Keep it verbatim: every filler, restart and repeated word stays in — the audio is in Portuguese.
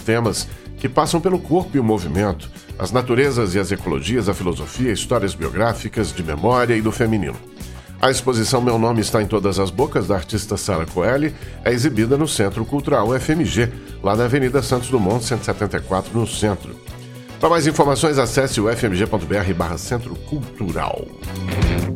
temas que passam pelo corpo e o movimento, as naturezas e as ecologias, a filosofia, histórias biográficas, de memória e do feminino. A exposição Meu Nome Está em Todas as Bocas, da artista Sara Coeli, é exibida no Centro Cultural U F M G, lá na Avenida Santos Dumont, cento e setenta e quatro, no centro. Para mais informações, acesse o f m g ponto b r barra Centro Cultural.